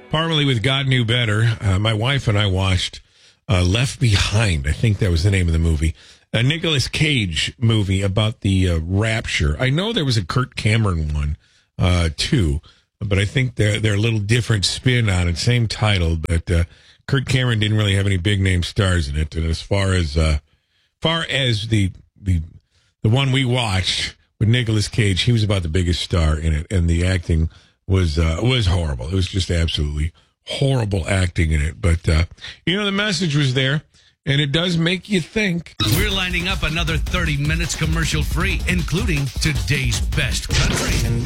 Partly with God Knew Better. My wife and I watched Left Behind. I think that was the name of the movie. A Nicolas Cage movie about the rapture. I know there was a Kurt Cameron one, too, but I think they're a little different spin on it. Same title, but Kurt Cameron didn't really have any big name stars in it. And as far as the one we watched with Nicolas Cage, he was about the biggest star in it, and the acting was horrible. It was just absolutely horrible acting in it. But the message was there. And it does make you think. We're lining up another 30 minutes commercial free, including today's best country.